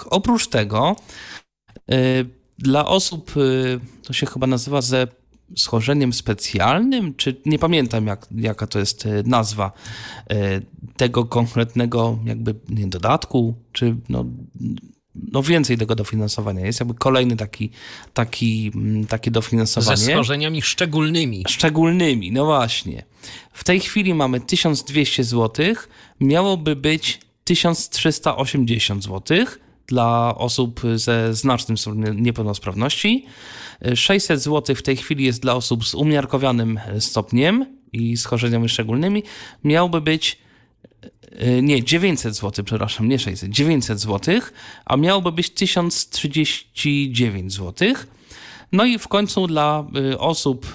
Oprócz tego dla osób, to się chyba nazywa ze schorzeniem specjalnym, czy nie pamiętam jaka to jest nazwa tego konkretnego jakby dodatku, czy no więcej tego dofinansowania. Jest jakby kolejny takie dofinansowanie. Ze schorzeniami szczególnymi. Szczególnymi, no właśnie. W tej chwili mamy 1200 zł, miałoby być 1380 zł dla osób ze znacznym stopniem niepełnosprawności. 600 zł w tej chwili jest dla osób z umiarkowanym stopniem i schorzeniami szczególnymi. Miałby być 900 zł, przepraszam, nie 600, 900 zł, a miałoby być 1039 zł. No i w końcu dla osób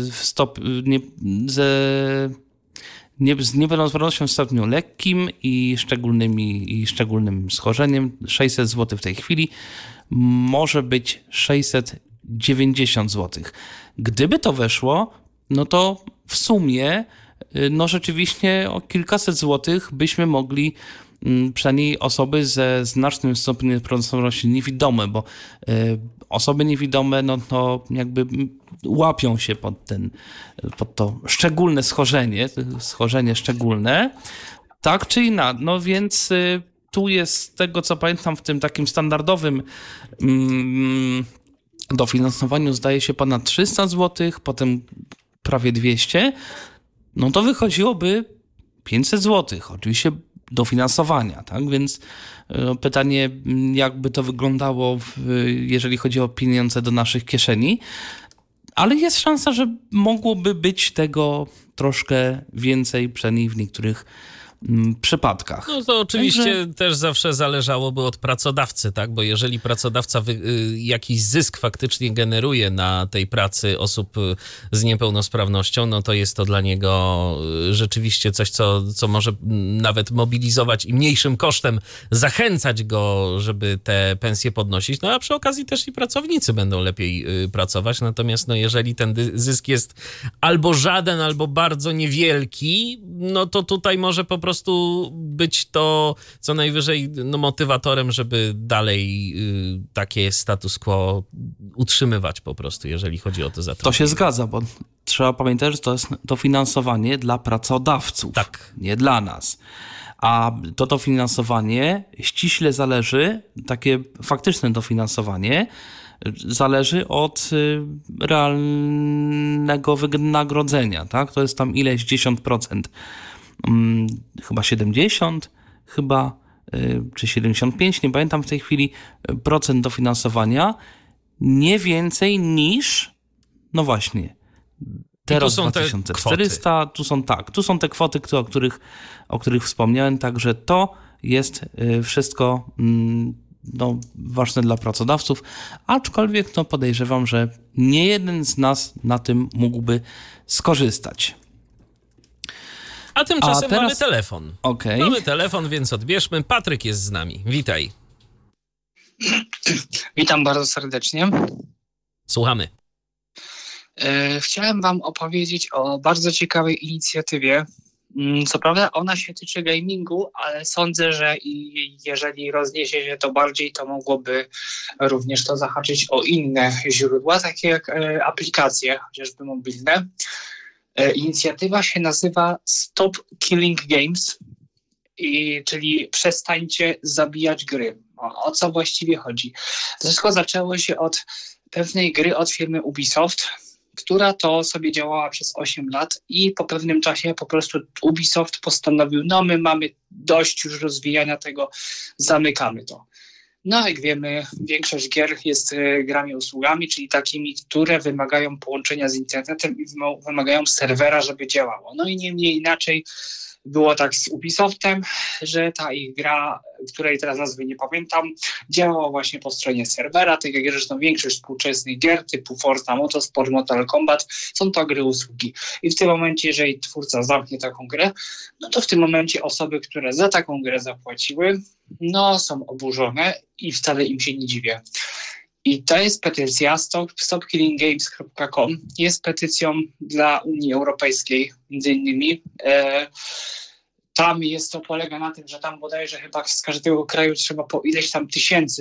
z niepełnosprawnością w stopniu lekkim i szczególnym schorzeniem 600 zł w tej chwili może być 690 zł. Gdyby to weszło, no to w sumie rzeczywiście o kilkaset złotych byśmy mogli przynajmniej osoby ze znacznym stopniem niepełnosprawności niewidome, bo osoby niewidome to jakby łapią się pod to szczególne schorzenie szczególne, tak czy inaczej. No więc tu jest, z tego co pamiętam, w tym takim standardowym dofinansowaniu zdaje się ponad 300 zł, potem prawie 200, no to wychodziłoby 500 zł, oczywiście dofinansowania, tak? Więc pytanie, jakby to wyglądało, jeżeli chodzi o pieniądze do naszych kieszeni, ale jest szansa, że mogłoby być tego troszkę więcej, przynajmniej w niektórych przypadkach. No to oczywiście też zawsze zależałoby od pracodawcy, tak? Bo jeżeli pracodawca jakiś zysk faktycznie generuje na tej pracy osób z niepełnosprawnością, no to jest to dla niego rzeczywiście coś, co może nawet mobilizować i mniejszym kosztem zachęcać go, żeby te pensje podnosić. No a przy okazji też i pracownicy będą lepiej pracować. Natomiast jeżeli ten zysk jest albo żaden, albo bardzo niewielki, no to tutaj może po prostu być to co najwyżej motywatorem, żeby dalej takie status quo utrzymywać po prostu, jeżeli chodzi o to zatrudnienie. To się zgadza, bo trzeba pamiętać, że to jest dofinansowanie dla pracodawców, tak, nie dla nas. A to dofinansowanie ściśle zależy, takie faktyczne dofinansowanie, zależy od realnego wynagrodzenia, tak? To jest tam ileś 10%. Chyba 70, czy 75, nie pamiętam w tej chwili, procent dofinansowania, nie więcej niż, no właśnie, teraz 2400, tu są te kwoty, o których wspomniałem, także to jest wszystko ważne dla pracodawców, aczkolwiek podejrzewam, że nie jeden z nas na tym mógłby skorzystać. A tymczasem mamy telefon. Okay. Mamy telefon, więc odbierzmy. Patryk jest z nami. Witaj. Witam bardzo serdecznie. Słuchamy. Chciałem wam opowiedzieć o bardzo ciekawej inicjatywie. Co prawda ona się tyczy gamingu, ale sądzę, że jeżeli rozniesie się to bardziej, to mogłoby również to zahaczyć o inne źródła, takie jak aplikacje, chociażby mobilne. Inicjatywa się nazywa Stop Killing Games, czyli przestańcie zabijać gry. O co właściwie chodzi? To wszystko zaczęło się od pewnej gry od firmy Ubisoft, która to sobie działała przez 8 lat i po pewnym czasie po prostu Ubisoft postanowił, my mamy dość już rozwijania tego, zamykamy to. No jak wiemy, większość gier jest grami usługami, czyli takimi, które wymagają połączenia z internetem i wymagają serwera, żeby działało. No i nie mniej inaczej było tak z Ubisoftem, że ta ich gra, której teraz nazwy nie pamiętam, działała właśnie po stronie serwera, tak jak zresztą większość współczesnych gier typu Forza Motorsport, Mortal Kombat są to gry usługi. I w tym momencie, jeżeli twórca zamknie taką grę, no to w tym momencie osoby, które za taką grę zapłaciły, są oburzone i wcale im się nie dziwię. I to jest petycja stopkillinggames.com. Jest petycją dla Unii Europejskiej między innymi. Tam polega na tym, że tam bodajże chyba z każdego kraju trzeba po ileś tam tysięcy